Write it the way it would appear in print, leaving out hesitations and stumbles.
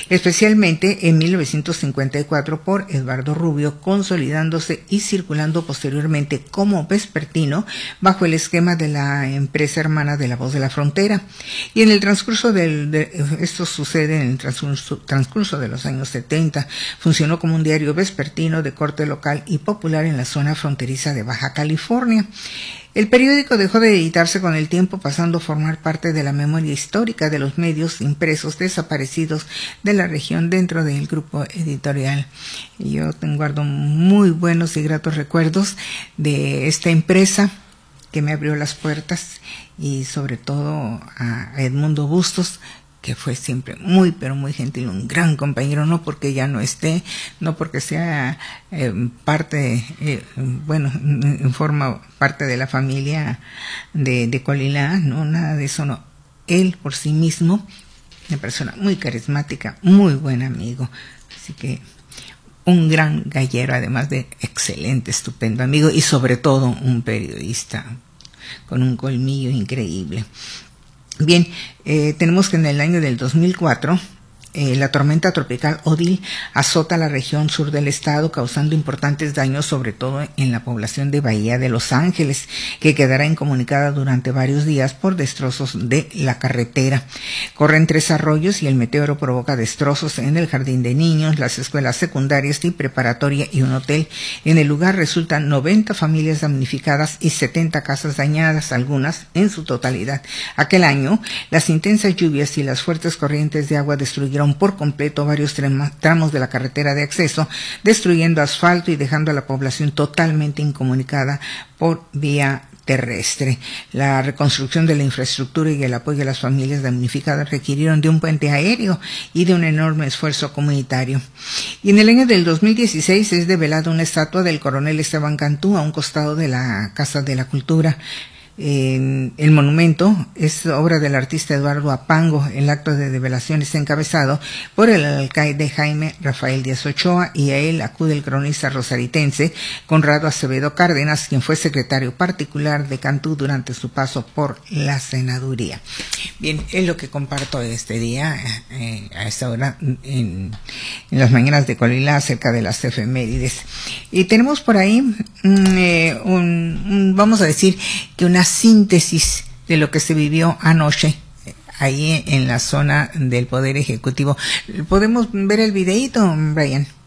especialmente en 1954 por Eduardo Rubio, consolidándose y circulando posteriormente como vespertino bajo el esquema de la empresa hermana de La Voz de la Frontera. Y en el transcurso esto sucede en el transcurso de los años 70, funcionó como un diario vespertino de corte local y popular en la zona fronteriza de Baja California. El periódico dejó de editarse con el tiempo, pasando a formar parte de la memoria histórica de los medios impresos desaparecidos de la región dentro del grupo editorial. Y yo guardo muy buenos y gratos recuerdos de esta empresa que me abrió las puertas, y sobre todo a Edmundo Bustos, que fue siempre muy, pero muy gentil, un gran compañero, no porque ya no esté, no porque sea parte, forma parte de la familia de Colilá, no, nada de eso, no. Él por sí mismo, una persona muy carismática, muy buen amigo, así que un gran gallero, además de excelente, estupendo amigo, y sobre todo un periodista con un colmillo increíble. Bien, tenemos que en el año del 2004 la tormenta tropical Odile azota la región sur del estado, causando importantes daños, sobre todo en la población de Bahía de Los Ángeles, que quedará incomunicada durante varios días por destrozos de la carretera. Corren 3 arroyos y el meteoro provoca destrozos en el jardín de niños, las escuelas secundarias y preparatoria y un hotel. En el lugar resultan 90 familias damnificadas y 70 casas dañadas, algunas en su totalidad. Aquel año, las intensas lluvias y las fuertes corrientes de agua destruyeron por completo varios tramos de la carretera de acceso, destruyendo asfalto y dejando a la población totalmente incomunicada por vía terrestre. La reconstrucción de la infraestructura y el apoyo a las familias damnificadas requirieron de un puente aéreo y de un enorme esfuerzo comunitario. Y en el año del 2016 es develada una estatua del coronel Esteban Cantú a un costado de la Casa de la Cultura. El monumento es obra del artista Eduardo Apango. El acto de develación está encabezado por el alcaide Jaime Rafael Díaz Ochoa, y a él acude el cronista rosaritense Conrado Acevedo Cárdenas, quien fue secretario particular de Cantú durante su paso por la senaduría. Bien, es lo que comparto este día, a esta hora, en las mañanas de Colilá, acerca de las efemérides. Y tenemos por ahí vamos a decir que una síntesis de lo que se vivió anoche ahí en la zona del Poder Ejecutivo. ¿Podemos ver el videíto, Brian?